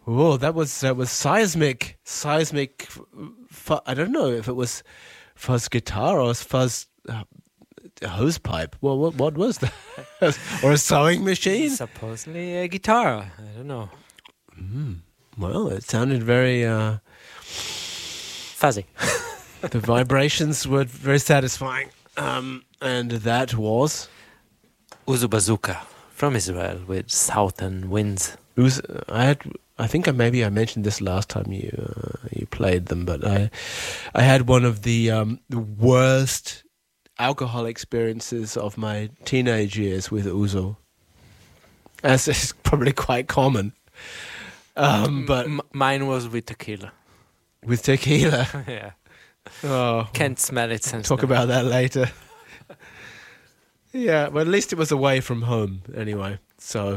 Oh, that was seismic. I don't know if it was fuzz guitar or fuzz hose pipe. Well, what was that? Or a sewing machine? Supposedly a guitar. I don't know. Well, it sounded very Fuzzy. the vibrations were very satisfying. And that was Uzu Bazooka from Israel with Southern Winds. I think I mentioned this last time you played them, but I had one of the worst alcohol experiences of my teenage years with Uzo, as is probably quite common. But mine was with tequila. With tequila, Yeah. oh, Can't smell it since talk then. about that later. Yeah, well, at least it was away from home anyway. So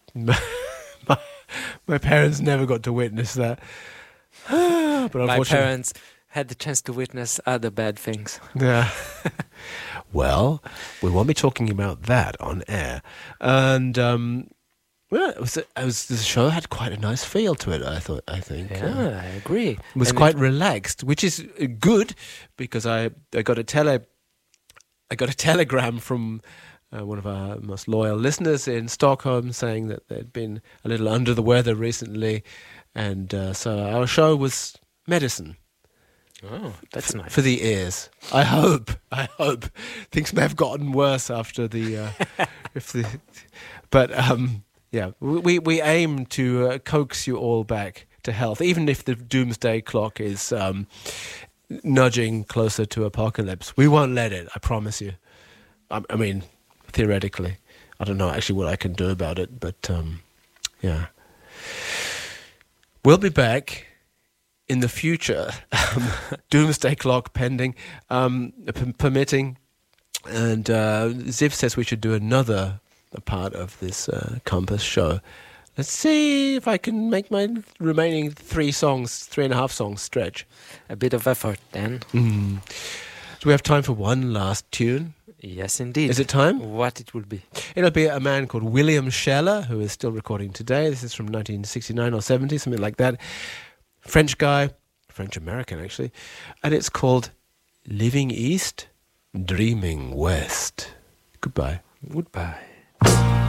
my parents never got to witness that. But My unfortunately, parents had the chance to witness other bad things. yeah. Well, we won't be talking about that on air. And well, the show had quite a nice feel to it. I think. Yeah, I agree. It was And quite relaxed, which is good because I got a telegram from one of our most loyal listeners in Stockholm saying that they'd been a little under the weather recently, and so our show was medicine. Oh, that's nice. For the ears. I hope things may have gotten worse after the but yeah, we aim to coax you all back to health, even if the doomsday clock is nudging closer to apocalypse. We won't let it, I promise you. I mean, theoretically. I don't know actually what I can do about it, but yeah. We'll be back in the future, doomsday clock pending, permitting, and Ziv says we should do another part of this Compass show. Let's see if I can make my remaining 3.5 songs stretch. A bit of effort then. Do we have time for one last tune? Yes, indeed. Is it time? What it will be? It'll be a man called William Scheller, who is still recording today. This is from 1969 or 70, something like that. French guy, French-American actually. And it's called Living East, Dreaming West. Goodbye. Goodbye.